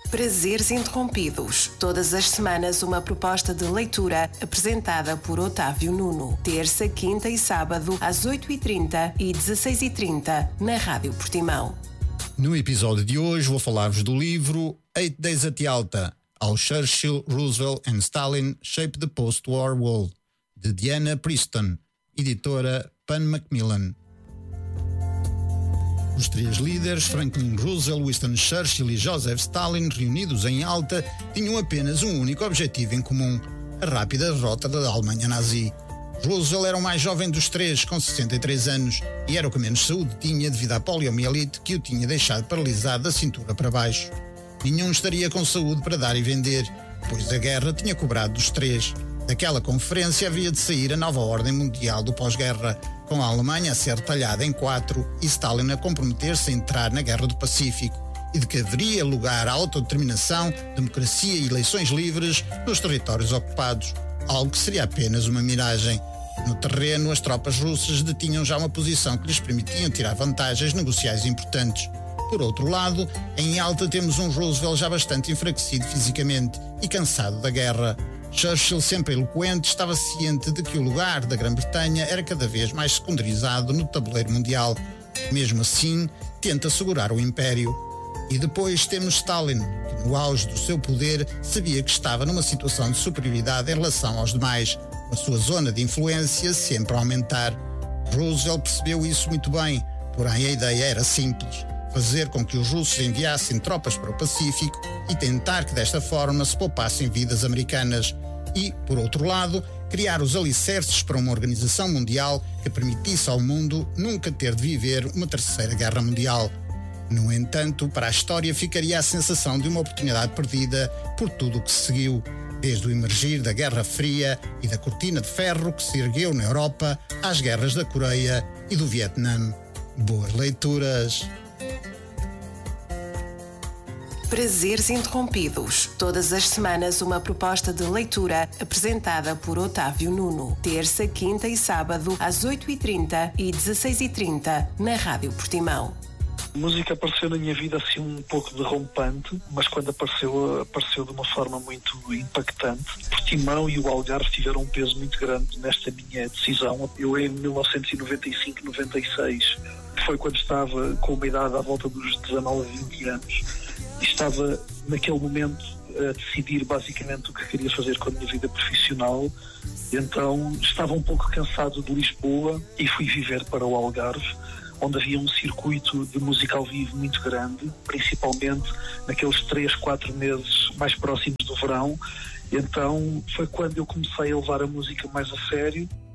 Prazeres Interrompidos. Todas as semanas uma proposta de leitura apresentada por Otávio Nuno. Terça, quinta e sábado às 8h30 e 16h30 na Rádio Portimão. No episódio de hoje vou falar-vos do livro 8 Days at Yalta, How Churchill, Roosevelt and Stalin Shaped the Post-War World, de Diana Preston, editora Pan Macmillan. Os três líderes, Franklin Roosevelt, Winston Churchill e Joseph Stalin, reunidos em Yalta, tinham apenas um único objetivo em comum: a rápida derrota da Alemanha nazi. Roosevelt era o mais jovem dos três, com 63 anos, e era o que menos saúde tinha devido à poliomielite que o tinha deixado paralisado da cintura para baixo. Nenhum estaria com saúde para dar e vender, pois a guerra tinha cobrado dos três. Daquela conferência havia de sair a nova ordem mundial do pós-guerra, com a Alemanha a ser talhada em 4 e Stalin a comprometer-se a entrar na Guerra do Pacífico, e de que haveria lugar à autodeterminação, democracia e eleições livres nos territórios ocupados, algo que seria apenas uma miragem. No terreno, as tropas russas detinham já uma posição que lhes permitia tirar vantagens negociais importantes. Por outro lado, em Yalta temos um Roosevelt já bastante enfraquecido fisicamente e cansado da guerra. Churchill, sempre eloquente, estava ciente de que o lugar da Grã-Bretanha era cada vez mais secundarizado no tabuleiro mundial. Mesmo assim, tenta segurar o império. E depois temos Stalin, que no auge do seu poder sabia que estava numa situação de superioridade em relação aos demais, com a sua zona de influência sempre a aumentar. Roosevelt percebeu isso muito bem, porém a ideia era simples: fazer com que os russos enviassem tropas para o Pacífico e tentar que desta forma se poupassem vidas americanas. E, por outro lado, criar os alicerces para uma organização mundial que permitisse ao mundo nunca ter de viver uma terceira guerra mundial. No entanto, para a história ficaria a sensação de uma oportunidade perdida por tudo o que se seguiu, desde o emergir da Guerra Fria e da cortina de ferro que se ergueu na Europa às guerras da Coreia e do Vietnã. Boas leituras! Prazeres Interrompidos. Todas as semanas uma proposta de leitura apresentada por Otávio Nuno. Terça, quinta e sábado às 8h30 e 16h30 na Rádio Portimão. A música apareceu na minha vida assim um pouco derrompante, mas quando apareceu de uma forma muito impactante. Portimão e o Algarve tiveram um peso muito grande nesta minha decisão. Eu em 1995, 96, foi quando estava com uma idade à volta dos 19, 20 anos. Estava naquele momento a decidir basicamente o que queria fazer com a minha vida profissional, então estava um pouco cansado de Lisboa e fui viver para o Algarve, onde havia um circuito de música ao vivo muito grande, principalmente naqueles 3-4 meses mais próximos do verão. Então foi quando eu comecei a levar a música mais a sério